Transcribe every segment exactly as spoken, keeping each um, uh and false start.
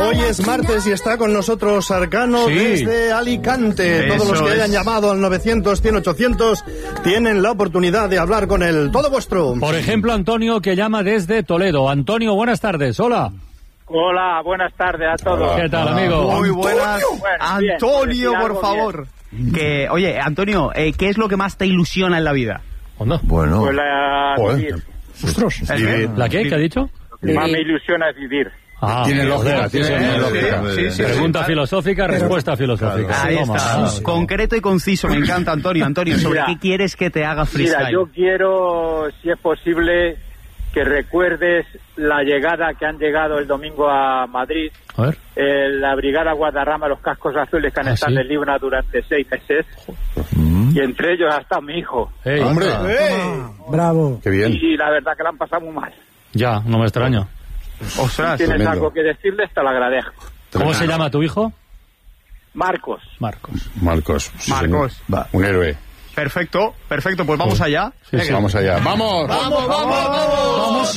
Hoy es martes y está con nosotros Arcano sí. desde Alicante. Eso Todos los que es. hayan llamado al novecientos, cien, ochocientos tienen la oportunidad de hablar con él. Todo vuestro. Por ejemplo, Antonio, que llama desde Toledo. Antonio, buenas tardes. Hola. Hola, buenas tardes a todos. ¿Qué tal, amigo? Muy buenas. Bueno, Antonio, bien, por favor. Bien. Que, oye, Antonio, eh, ¿qué es lo que más te ilusiona en la vida? ¿Onda? Bueno. Pues la vivir. Ostras. ¿La qué? ¿Qué ha dicho? Lo que más me ilusiona es vivir. Ah, tiene lógica, tiene, sí, tiene lógica. Sí, sí, Pregunta sí, filosófica, pero, respuesta filosófica. Claro. Ahí Toma, está, vale. concreto y conciso, me encanta, Antonio. Antonio, ¿sobre mira, qué quieres que te haga freestyle? Mira, yo quiero, si es posible, que recuerdes la llegada que han llegado el domingo a Madrid, A ver. eh, la Brigada Guadarrama, los cascos azules que han ¿Ah, estado sí? en Libna durante seis meses, Mm. y entre ellos hasta mi hijo. Ey, ¡Hombre! ey. Bravo. ¡Qué bien! Y la verdad que la han pasado muy mal. Ya, no me extraña. Ostras, Si tienes tremendo. algo que decirles, te lo agradezco. ¿Cómo se llama tu hijo? Marcos. Marcos. Marcos. Sí, Marcos. señor. Va, un héroe. perfecto, perfecto, pues vamos allá. Sí, sí. Vamos allá. ¡Vamos! ¡Vamos, vamos, vamos! ¡Vamos,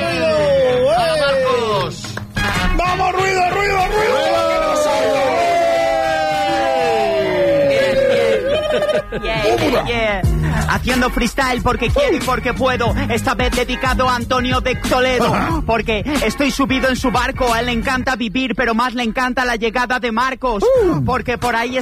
Marcos! ¡Vamos, ruido, ruido, ruido! Yeah, yeah, yeah. Haciendo freestyle porque quiero y porque puedo. Esta vez dedicado a Antonio de Toledo. Porque estoy subido en su barco. A él le encanta vivir, pero más le encanta la llegada de Marcos. Porque por ahí